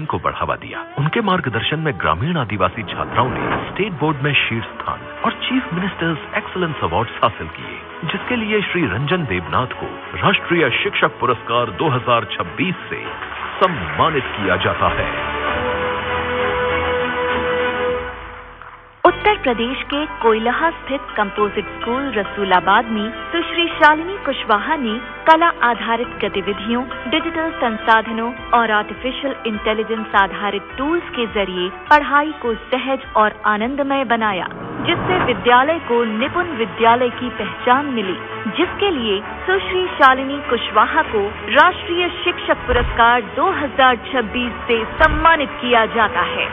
Skilling को बढ़ावा दिया। उनके मार्गदर्शन में ग्रामीण आदिवासी छात्राओं ने स्टेट बोर्ड में शीर्ष स्थान और चीफ मिनिस्टर्स एक्सीलेंस अवार्ड हासिल किए, जिसके लिए श्री रंजन देवनाथ को राष्ट्रीय शिक्षक पुरस्कार 2026 से सम्मानित किया जाता है। उत्तर प्रदेश के कोयलहा स्थित कंपोजिट स्कूल रसूलाबाद में सुश्री शालिनी कुशवाहा ने कला आधारित गतिविधियों, डिजिटल संसाधनों और आर्टिफिशियल इंटेलिजेंस आधारित टूल्स के जरिए पढ़ाई को सहज और आनंदमय बनाया, जिससे विद्यालय को निपुण विद्यालय की पहचान मिली, जिसके लिए सुश्री शालिनी कुशवाहा को राष्ट्रीय शिक्षक पुरस्कार 2026 से सम्मानित किया जाता है।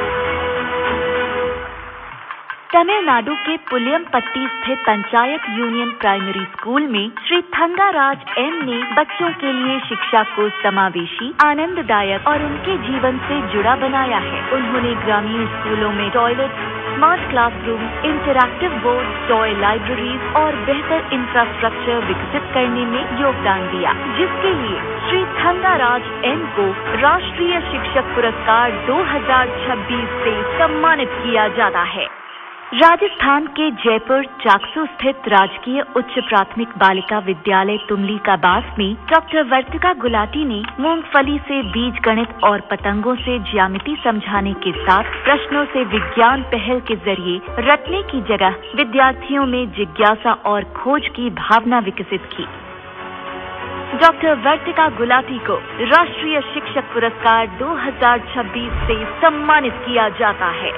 तमिलनाडु के पुलियमपट्टी स्थित पंचायत यूनियन प्राइमरी स्कूल में श्री थंगाराज एम ने बच्चों के लिए शिक्षा को समावेशी, आनंददायक और उनके जीवन से जुड़ा बनाया है। उन्होंने ग्रामीण स्कूलों में toilet, smart classroom, interactive board, toy libraries और बेहतर इंफ्रास्ट्रक्चर विकसित करने में योगदान दिया, जिसके लिए श्री थंगाराज एम को राष्ट्रीय शिक्षक पुरस्कार 2026 से सम्मानित किया जाता है। राजस्थान के जयपुर चाकसू स्थित राजकीय उच्च प्राथमिक बालिका विद्यालय तुमलीकाबास में डॉक्टर वर्तिका गुलाटी ने मूंगफली से बीज गणित और पतंगों से ज्यामिति समझाने के साथ प्रश्नों से विज्ञान पहल के जरिए रटने की जगह विद्यार्थियों में जिज्ञासा और खोज की भावना विकसित की। डॉक्टर वर्तिका गुलाटी को राष्ट्रीय शिक्षक पुरस्कार 2026 से सम्मानित किया जाता है।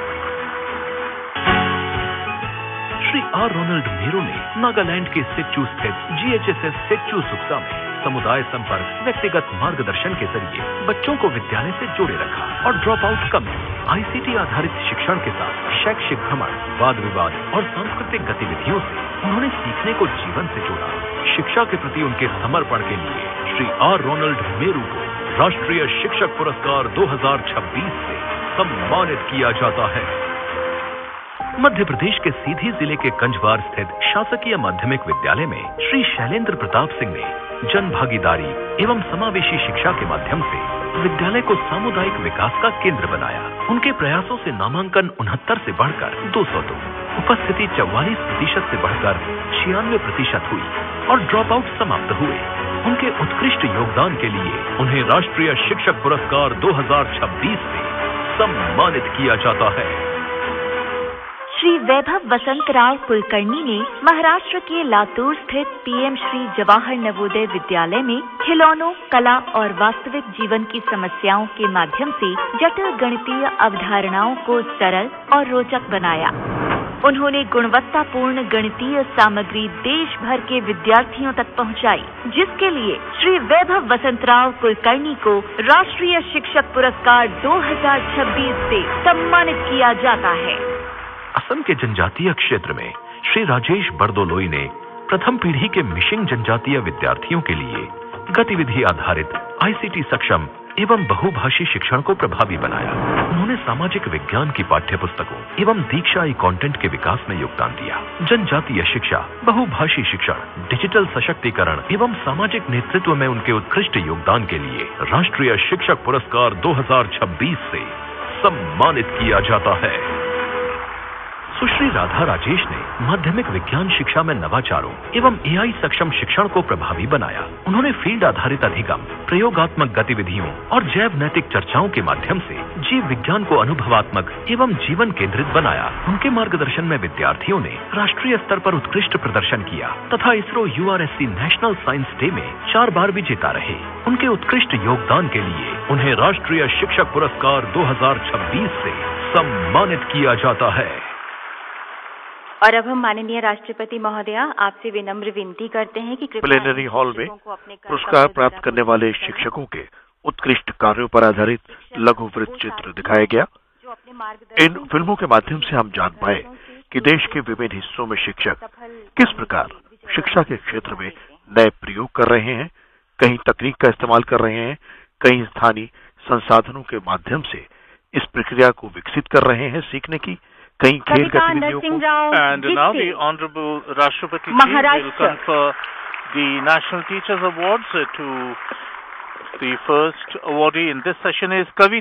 श्री आर रोनाल्ड मेरो ने नागालैंड के सिक्चू स्थित GHSS सिक्चू सुक्सा में समुदाय संपर्क, व्यक्तिगत मार्गदर्शन के जरिए बच्चों को विद्यालय से जोड़े रखा और ड्रॉप आउट कम। ICT आधारित शिक्षण के साथ शैक्षिक भ्रमण, वाद विवाद और सांस्कृतिक गतिविधियों से उन्होंने सीखने को जीवन से जोड़ा। शिक्षा के प्रति उनके समर्पण के लिए श्री आर रोनाल्ड मेरो को राष्ट्रीय शिक्षक पुरस्कार 2026 से सम्मानित किया जाता है। मध्य प्रदेश के सीधी जिले के कंजवार स्थित शासकीय माध्यमिक विद्यालय में श्री शैलेंद्र प्रताप सिंह ने जन भागीदारी एवं समावेशी शिक्षा के माध्यम से विद्यालय को सामुदायिक विकास का केंद्र बनाया। उनके प्रयासों से नामांकन 69 से बढ़कर 202, उपस्थिति 44% से बढ़कर 96% हुई और ड्रॉप आउट समाप्त हुए। उनके उत्कृष्ट योगदान के लिए उन्हें राष्ट्रीय शिक्षक पुरस्कार 2026 से सम्मानित किया जाता है। श्री वैभव वसंतराव कुलकर्णी ने महाराष्ट्र के लातूर स्थित PM श्री जवाहर नवोदय विद्यालय में खिलौनों, कला और वास्तविक जीवन की समस्याओं के माध्यम से जटिल गणितीय अवधारणाओं को सरल और रोचक बनाया। उन्होंने गुणवत्तापूर्ण गणितीय सामग्री देश भर के विद्यार्थियों तक पहुंचाई, जिसके लिए श्री वैभव वसंतराव कुलकर्णी को राष्ट्रीय शिक्षक पुरस्कार 2026 से सम्मानित किया जाता है। असम के जनजातीय क्षेत्र में श्री राजेश बरदोलोई ने प्रथम पीढ़ी के मिशिंग जनजातीय विद्यार्थियों के लिए गतिविधि आधारित ICT सक्षम एवं बहुभाषी शिक्षण को प्रभावी बनाया। उन्होंने सामाजिक विज्ञान की पाठ्य पुस्तकों एवं दीक्षा कंटेंट के विकास में योगदान दिया। जनजातीय शिक्षा, बहुभाषी शिक्षण, डिजिटल सशक्तिकरण एवं सामाजिक नेतृत्व में उनके उत्कृष्ट योगदान के लिए राष्ट्रीय शिक्षक पुरस्कार 2026 से सम्मानित किया जाता है। सुश्री राधा राजेश ने माध्यमिक विज्ञान शिक्षा में नवाचारों एवं AI सक्षम शिक्षण को प्रभावी बनाया। उन्होंने फील्ड आधारित अधिगम, प्रयोगात्मक गतिविधियों और जैव नैतिक चर्चाओं के माध्यम से जीव विज्ञान को अनुभवात्मक एवं जीवन केंद्रित बनाया। उनके मार्गदर्शन में विद्यार्थियों ने राष्ट्रीय स्तर पर उत्कृष्ट प्रदर्शन किया तथा ISRO URSC national science day में 4 बार विजेता रहे। उनके उत्कृष्ट योगदान के लिए उन्हें राष्ट्रीय शिक्षक पुरस्कार 2026 से सम्मानित किया जाता है। और अब हम माननीय राष्ट्रपति महोदया आपसे विनम्र विनती करते हैं कि प्लेनरी हॉल में पुरस्कार प्राप्त करने वाले शिक्षकों के उत्कृष्ट कार्यों पर आधारित लघु वृत्त चित्र दिखाया गया। इन फिल्मों के माध्यम से हम जान पाए कि देश के विभिन्न हिस्सों में शिक्षक किस प्रकार शिक्षा के क्षेत्र में नए प्रयोग कर रहे हैं, कहीं तकनीक का इस्तेमाल कर रहे हैं, कहीं स्थानीय संसाधनों के माध्यम से इस प्रक्रिया को विकसित कर रहे हैं सीखने की, कहीं खेल गतिविधियों को। And now the Honorable Rashtrapati will confer the National Teachers Awards to the first awardee in this session is Kavi